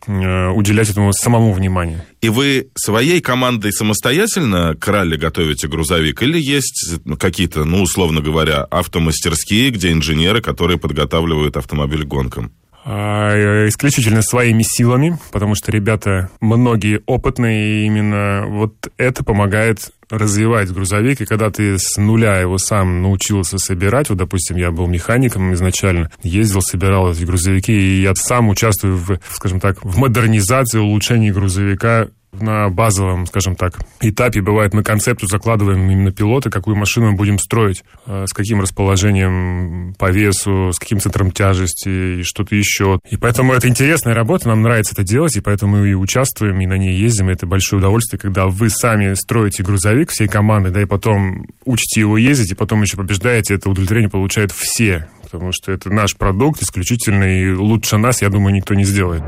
уделять этому самому внимание. И вы своей командой самостоятельно к ралли готовите грузовик? Или есть какие-то, условно говоря, автомастерские, где инженеры, которые подготавливают автомобиль к гонкам? Исключительно своими силами, потому что ребята многие опытные, и именно вот это помогает развивать грузовик. И когда ты с нуля его сам научился собирать, вот, допустим, я был механиком изначально, ездил, собирал эти грузовики, и я сам участвую в модернизации, улучшении грузовика на базовом, этапе. Бывает, мы концепту закладываем именно пилоты, какую машину мы будем строить, с каким расположением по весу, с каким центром тяжести и что-то еще. И поэтому это интересная работа, нам нравится это делать, и поэтому мы и участвуем, и на ней ездим. И это большое удовольствие, когда вы сами строите грузовик всей командой, да, и потом учите его ездить, и потом еще побеждаете. Это удовлетворение получают все, потому что это наш продукт исключительный, и лучше нас, я думаю, никто не сделает.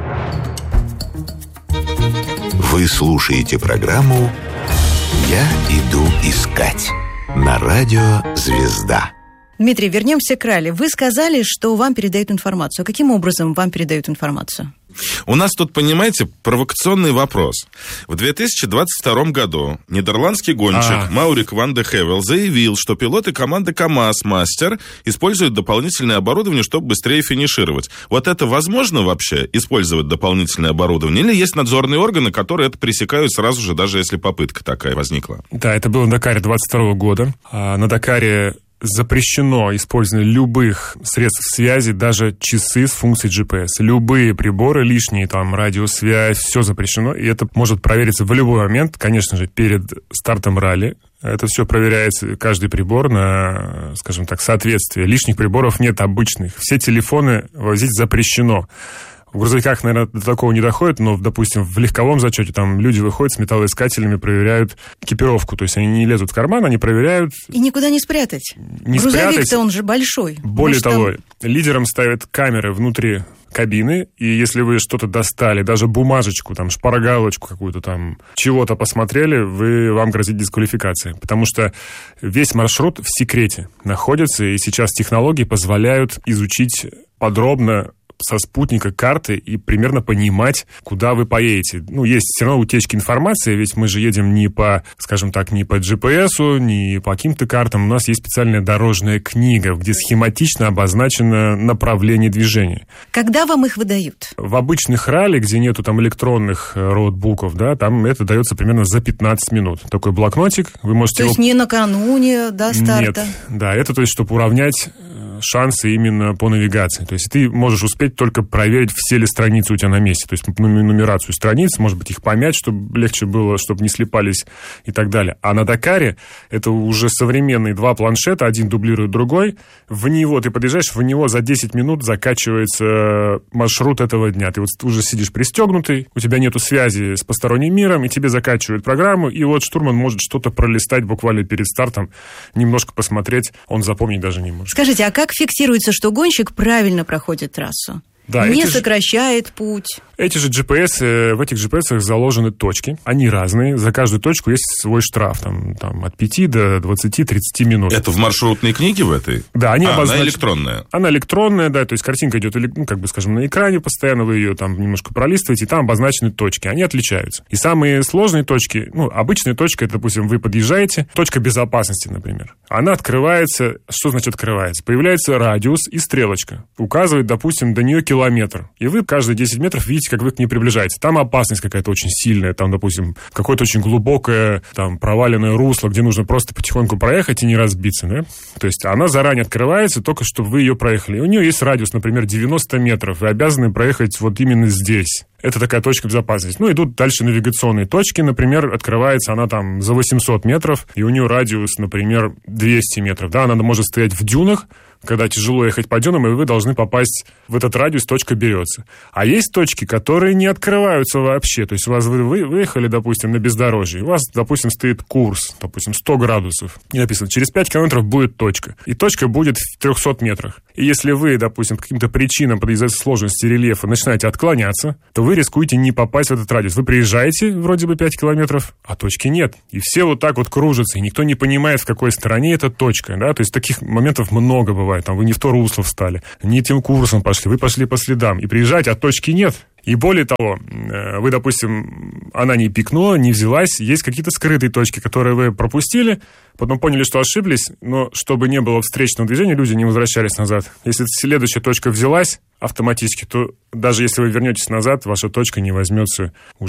Вы слушаете программу «Я иду искать» на радио «Звезда». Дмитрий, вернемся к ралли. Вы сказали, что вам передают информацию. Каким образом вам передают информацию? У нас тут, понимаете, провокационный вопрос. В 2022 году нидерландский гонщик Маурик ван де Хевел заявил, что пилоты команды КамАЗ-Мастер используют дополнительное оборудование, чтобы быстрее финишировать. Вот это возможно вообще, использовать дополнительное оборудование? Или есть надзорные органы, которые это пресекают сразу же, даже если попытка такая возникла? Да, это было на Дакаре 2022 года. На Дакаре запрещено использование любых средств связи, даже часы с функцией GPS. Любые приборы лишние, радиосвязь, все запрещено, и это может провериться в любой момент, конечно же, перед стартом ралли. Это все проверяется, каждый прибор на, соответствие. Лишних приборов нет обычных. Все телефоны возить запрещено. В грузовиках, наверное, до такого не доходит, но, допустим, в легковом зачете там люди выходят с металлоискателями, проверяют экипировку. То есть они не лезут в карман, они проверяют. И никуда не спрятать. Грузовик-то он же большой. Более того, лидерам ставят камеры внутри кабины, и если вы что-то достали, даже бумажечку, шпаргалочку какую-то чего-то посмотрели, вам грозит дисквалификация. Потому что весь маршрут в секрете находится, и сейчас технологии позволяют изучить подробно со спутника карты и примерно понимать, куда вы поедете. Есть все равно утечки информации, ведь мы же едем не по GPS, не по каким-то картам. У нас есть специальная дорожная книга, где схематично обозначено направление движения. Когда вам их выдают? В обычных ралли, где нету электронных роутбуков, там это дается примерно за 15 минут. Такой блокнотик, вы можете... То есть не накануне до старта? Нет, да, это чтобы уравнять шансы именно по навигации. То есть ты можешь успеть только проверить, все ли страницы у тебя на месте. То есть нумерацию страниц, может быть, их помять, чтобы легче было, чтобы не слипались и так далее. А на Дакаре это уже современные два планшета, один дублирует другой. В него ты подъезжаешь, в него за 10 минут закачивается маршрут этого дня. Ты уже сидишь пристегнутый, у тебя нету связи с посторонним миром, и тебе закачивают программу, и штурман может что-то пролистать буквально перед стартом, немножко посмотреть, он запомнить даже не может. Скажите, а как фиксируется, что гонщик правильно проходит трассу? Да, не сокращает путь. В этих GPS заложены точки. Они разные. За каждую точку есть свой штраф. От 5 до 20-30 минут. Это в маршрутной книге в этой? Да, они обозначены. Она электронная? Она электронная, да. То есть картинка идет, на экране постоянно. Вы ее немножко пролистываете, и там обозначены точки. Они отличаются. И самые сложные точки, обычная точка, это, допустим, вы подъезжаете, точка безопасности, например. Она открывается. Что значит открывается? Появляется радиус и стрелочка. Указывает, допустим, до нее километр. И вы каждые 10 метров видите, как вы к ней приближаетесь. Там опасность какая-то очень сильная, допустим, какое-то очень глубокое, проваленное русло, где нужно просто потихоньку проехать и не разбиться, да? То есть она заранее открывается, только чтобы вы ее проехали. И у нее есть радиус, например, 90 метров. Вы обязаны проехать именно здесь. Это такая точка безопасности. Идут дальше навигационные точки. Например, открывается она за 800 метров, и у нее радиус, например, 200 метров. Да, она может стоять в дюнах, когда тяжело ехать по дюнам, и вы должны попасть в этот радиус, точка берется. А есть точки, которые не открываются вообще. То есть вы выехали, допустим, на бездорожье, у вас, допустим, стоит курс, 100 градусов. И написано, через 5 километров будет точка. И точка будет в 300 метрах. И если вы, допустим, по каким-то причинам, из-за сложности рельефа, начинаете отклоняться, то вы рискуете не попасть в этот радиус. Вы приезжаете, вроде бы 5 километров, а точки нет. И все так кружатся, и никто не понимает, в какой стороне эта точка. Да? То есть таких моментов много бывает. Вы не в то русло встали, не тем курсом пошли, вы пошли по следам. И приезжаете, а точки нет. И более того, вы, допустим, она не пикнула, не взялась, есть какие-то скрытые точки, которые вы пропустили, потом поняли, что ошиблись, но чтобы не было встречного движения, люди не возвращались назад. Если следующая точка взялась автоматически, то даже если вы вернетесь назад, ваша точка не возьмется уже